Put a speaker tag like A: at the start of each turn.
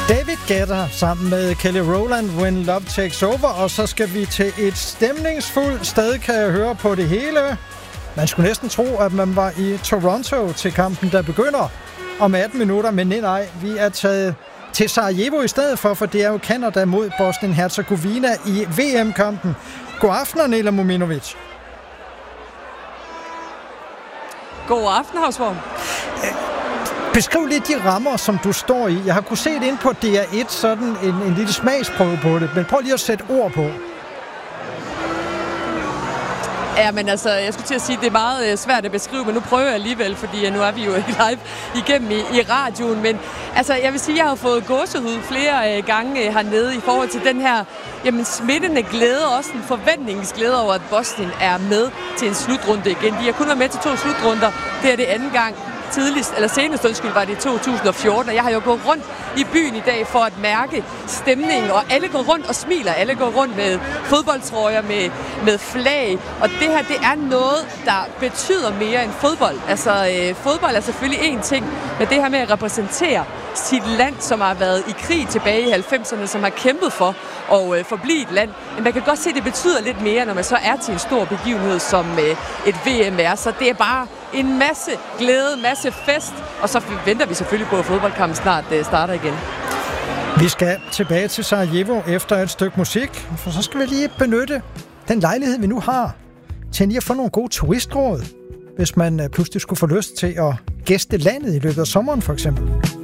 A: David Guetta sammen med Kelly Rowland, When Love Takes Over, og så skal vi til et stemningsfuldt sted, kan jeg høre på det hele. Man skulle næsten tro, at man var i Toronto til kampen, der begynder om 18 minutter, men nej, vi er taget til Sarajevo i stedet for det er jo Canada mod Bosnien-Herzegovina i VM-kampen. God aften, Nela Mominovic.
B: God aften, Havsborg.
A: Beskriv lidt de rammer, som du står i. Jeg har kunnet se det ind på DR1, sådan en lille smagsprøve på det, men prøv lige at sætte ord på.
B: Ja, men altså, jeg skulle til at sige, at det er meget svært at beskrive, men nu prøver jeg alligevel, fordi nu er vi jo live igennem i radioen. Men altså, jeg vil sige, at jeg har fået gåsehud flere gange hernede i forhold til den her smittende glæde, også en forventningsglæde over, at Bosnien er med til en slutrunde igen. De har kun været med til 2 slutrunder. Det er det anden gang. Senest var det i 2014, og jeg har jo gået rundt i byen i dag for at mærke stemningen, og alle går rundt og smiler, alle går rundt med fodboldtrøjer, med flag, og det her, det er noget, der betyder mere end fodbold. Altså, fodbold er selvfølgelig én ting, men det her med at repræsentere sit land, som har været i krig tilbage i 90'erne, som har kæmpet for at forblive et land. Men man kan godt se, at det betyder lidt mere, når man så er til en stor begivenhed, som et VM er. Så det er bare en masse glæde, masse fest, og så venter vi selvfølgelig på, at fodboldkampen snart starter igen.
A: Vi skal tilbage til Sarajevo efter et stykke musik, for så skal vi lige benytte den lejlighed, vi nu har, til lige at få nogle gode turistråd, hvis man pludselig skulle få lyst til at gæste landet i løbet af sommeren, for eksempel.